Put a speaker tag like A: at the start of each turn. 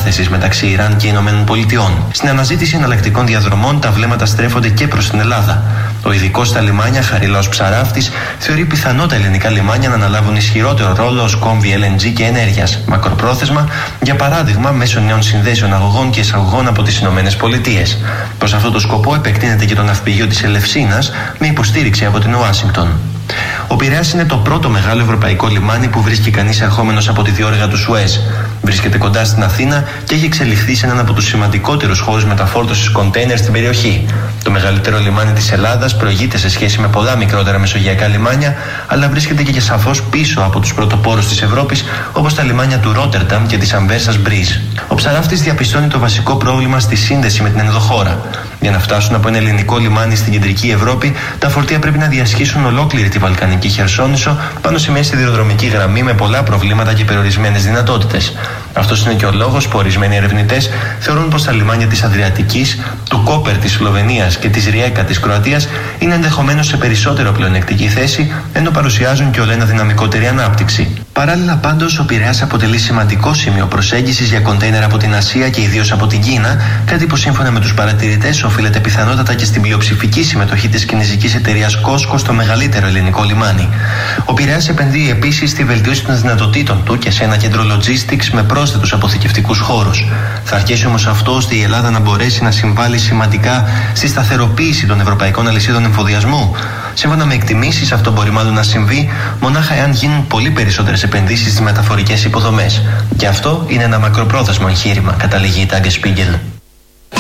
A: κατάστασης μεταξύ Ιράν και Ηνωμένων Πολιτειών. Στην αναζήτηση εναλλακτικών διαδρομών, τα βλέμματα στρέφονται και προς την Ελλάδα. Ο ειδικός στα λιμάνια, Χαρίλαος Ψαράφτης, θεωρεί πιθανό τα ελληνικά λιμάνια να αναλάβουν ισχυρότερο ρόλο ως κόμβοι LNG και ενέργειας, μακροπρόθεσμα, για παράδειγμα μέσω νέων συνδέσεων αγωγών και εισαγωγών από τις Ηνωμένες Πολιτείες. Προς αυτό το σκοπό επεκτείνεται και το ναυπηγείο της Ελευσίνας με υποστήριξη από την Ουάσιγκτον. Ο Πειραιάς είναι το πρώτο μεγάλο ευρωπαϊκό λιμάνι που βρίσκει κανείς ερχόμενος από τη διόρυγα του Σουέζ. Βρίσκεται κοντά στην Αθήνα και έχει εξελιχθεί σε έναν από τους σημαντικότερους χώρους μεταφόρτωσης κοντέινερ στην περιοχή. Το μεγαλύτερο λιμάνι της Ελλάδας προηγείται σε σχέση με πολλά μικρότερα μεσογειακά λιμάνια, αλλά βρίσκεται και σαφώς πίσω από τους πρωτοπόρους της Ευρώπης, όπως τα λιμάνια του Ρότερνταμ και της Αμβέρσας Μπριζ. Ο Ψαράφτης διαπιστώνει το βασικό πρόβλημα στη σύνδεση με την ενδοχώρα. Για να φτάσουν από ένα ελληνικό λιμάνι στην κεντρική Ευρώπη, τα φορτία πρέπει να διασχίσουν ολόκληρη τη Βαλκανική Χερσόνησο πάνω σε μια σιδηροδρομική γραμμή με πολλά προβλήματα και περιορισμένες δυνατότητες. Αυτός είναι και ο λόγος που ορισμένοι ερευνητές θεωρούν πως τα λιμάνια της Αδριατικής, του Κόπερ της Σλοβενίας και της Ριέκα της Κροατίας είναι ενδεχομένως σε περισσότερο πλεονεκτική θέση, ενώ παρουσιάζουν και ολένα δυναμικότερη ανάπτυξη. Παράλληλα, πάντως, ο Πειραιάς αποτελεί σημαντικό σημείο προσέγγισης για κοντέινερ από την Ασία και ιδίως από την Κίνα, κάτι που σύμφωνα με τους παρατηρητές οφείλεται πιθανότατα και στην πλειοψηφική συμμετοχή της κινεζικής εταιρείας COSCO στο μεγαλύτερο ελληνικό λιμάνι. Ο Πειραιάς επενδύει επίσης στη βελτίωση των δυνατοτήτων του και σε ένα κέντρο logistics με πρόσθετους αποθηκευτικούς χώρους. Θα αρχίσει όμως αυτό ώστε η Ελλάδα να μπορέσει να συμβάλλει σημαντικά στη σταθεροποίηση των ευρωπαϊκών αλυσίδων εφοδιασμού. Σύμφωνα με εκτιμήσεις, αυτό μπορεί μάλλον να συμβεί μονάχα εάν γίνουν πολύ περισσότερες επενδύσεις στις μεταφορικές υποδομές. Και αυτό είναι ένα μακροπρόθεσμο εγχείρημα, καταλήγει η Tagesspiegel.